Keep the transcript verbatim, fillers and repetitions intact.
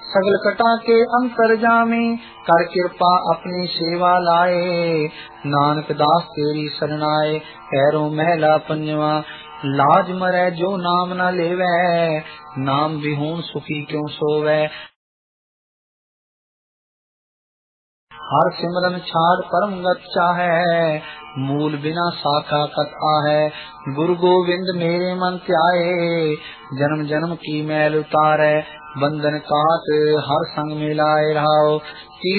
सगल कटा के अंतर जामी, कर कृपा अपनी सेवा लाए। नानक दास तेरी शरणाए, पैरों महला पंजवा। लाज मरै जो नाम न लेवै, नाम विहून सुखी क्यों सोवै। हर सिमरन छाड़ परम गत चाहै, मूल बिना शाखा कत आहे। गुरु गोविंद मेरे मन त्याए, जन्म जन्म की मैल उतारै। बंधन काट हर संग मिलाए रहाओ।